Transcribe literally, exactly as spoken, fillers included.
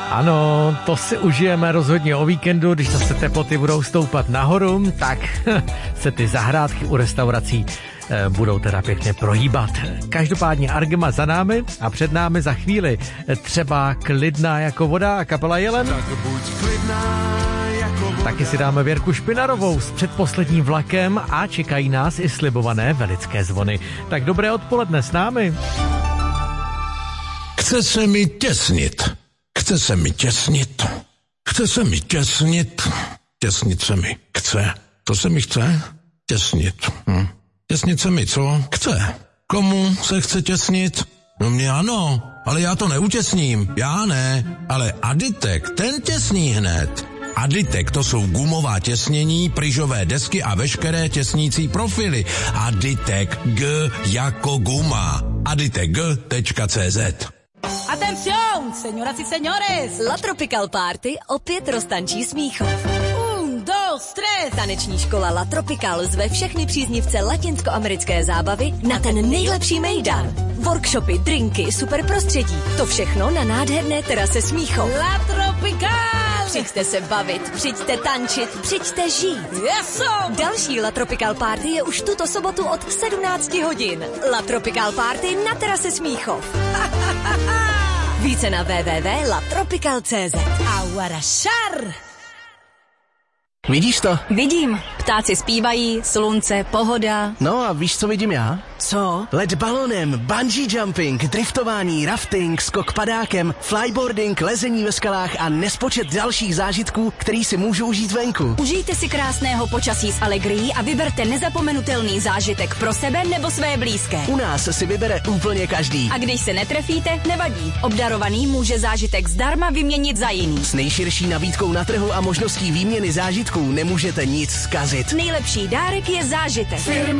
Ano, to si užijeme rozhodně o víkendu, když zase teploty budou stoupat nahoru, tak se ty zahrádky u restaurací eh, budou teda pěkně prohýbat. Každopádně Argema za námi a před námi za chvíli třeba Klidná jako voda a kapela Jelen. Tak buď klidná jako voda. Taky si dáme Věrku Špinarovou s předposledním vlakem a čekají nás i slibované velické zvony. Tak dobré odpoledne s námi. Chce se mi těsnit. Chce se mi těsnit. Chce se mi těsnit. Těsnit se mi chce. To se mi chce? Těsnit. Hm. Těsnit se mi co? Chce. Komu se chce těsnit? No mě ano, ale já to neutěsním. Já ne, ale Aditek, ten těsní hned. Aditek, to jsou gumová těsnění, pryžové desky a veškeré těsnící profily. Aditek G jako guma. aditek tečka cé zet. Atención, señoras y señores. La Tropical Party opět roztančí Smíchov. Un, dos, tres. Taneční škola La Tropical zve všechny příznivce latinskoamerické zábavy na ten nejlepší mejdan. Workshopy, drinky, super prostředí. To všechno na nádherné terase Smíchov. La Tropical. Přijďte se bavit, přijďte tančit, přijďte žít. Eso. Další La Tropical Party je už tuto sobotu od sedmnácti hodin. La Tropical Party na terase Smíchov. Více na w w w tečka la tropical tečka cé zet. Aguarašar. Vidíš to? Vidím. Ptáci zpívají, slunce, pohoda. No a víš, co vidím já? Co? Let balonem, bungee jumping, driftování, rafting, skok padákem, flyboarding, lezení ve skalách a nespočet dalších zážitků, který si můžu užít venku. Užijte si krásného počasí s Allegrií a vyberte nezapomenutelný zážitek pro sebe nebo své blízké. U nás si vybere úplně každý. A když se netrefíte, nevadí. Obdarovaný může zážitek zdarma vyměnit za jiný. S nejširší nabídkou na trhu a možností výměny zážitků nemůžete nic zkazit. Nejlepší dárek je zážitek.